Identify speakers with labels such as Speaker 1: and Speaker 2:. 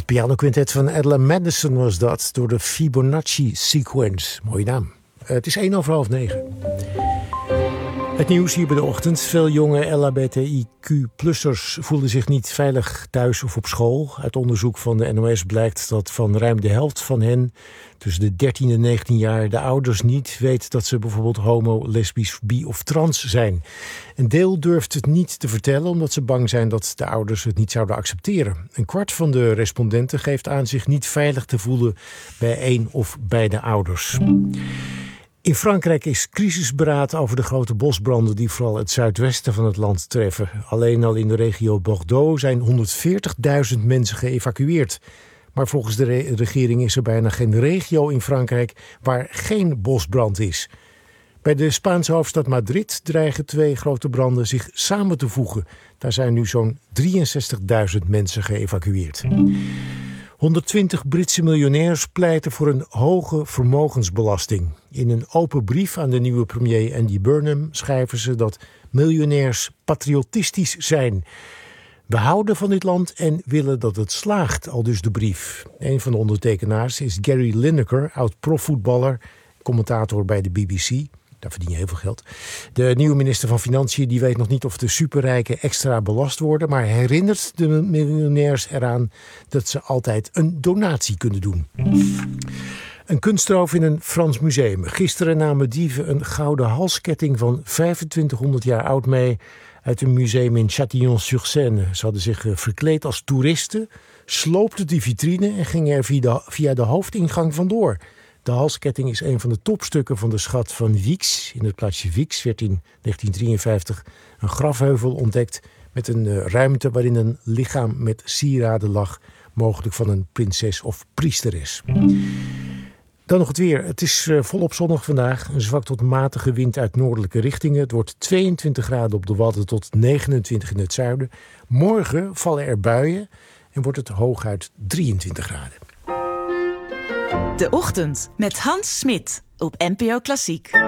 Speaker 1: Pianoquintet van Adela Madison was dat, door de Fibonacci Sequence. Mooie naam. Het is 9:08. Het nieuws hier bij de ochtend. Veel jonge LHBTIQ-plussers voelden zich niet veilig thuis of op school. Uit onderzoek van de NOS blijkt dat van ruim de helft van hen, tussen de 13 en 19 jaar, de ouders niet weet dat ze bijvoorbeeld homo, lesbisch, bi of trans zijn. Een deel durft het niet te vertellen omdat ze bang zijn dat de ouders het niet zouden accepteren. Een kwart van de respondenten geeft aan zich niet veilig te voelen bij één of beide ouders. In Frankrijk is crisisberaad over de grote bosbranden die vooral het zuidwesten van het land treffen. Alleen al in de regio Bordeaux zijn 140.000 mensen geëvacueerd. Maar volgens de regering is er bijna geen regio in Frankrijk waar geen bosbrand is. Bij de Spaanse hoofdstad Madrid dreigen 2 grote branden zich samen te voegen. Daar zijn nu zo'n 63.000 mensen geëvacueerd. 120 Britse miljonairs pleiten voor een hoge vermogensbelasting. In een open brief aan de nieuwe premier Andy Burnham schrijven ze dat miljonairs patriotistisch zijn. We houden van dit land en willen dat het slaagt, aldus de brief. Een van de ondertekenaars is Gary Lineker, oud-profvoetballer, commentator bij de BBC. Daar verdien je heel veel geld. De nieuwe minister van Financiën die weet nog niet of de superrijken extra belast worden, maar herinnert de miljonairs eraan dat ze altijd een donatie kunnen doen. Een kunstroof in een Frans museum. Gisteren namen dieven een gouden halsketting van 2500 jaar oud mee uit een museum in Châtillon-sur-Seine. Ze hadden zich verkleed als toeristen, sloopten die vitrine en gingen er via de hoofdingang vandoor. De halsketting is een van de topstukken van de schat van Vix. In het plaatsje Vix werd in 1953 een grafheuvel ontdekt met een ruimte waarin een lichaam met sieraden lag, mogelijk van een prinses of priesteres. Dan nog het weer. Het is volop zonnig vandaag. Een zwak tot matige wind uit noordelijke richtingen. Het wordt 22 graden op de Wadden tot 29 in het zuiden. Morgen vallen er buien en wordt het hooguit 23 graden.
Speaker 2: De Ochtend met Hans Smit op NPO Klassiek.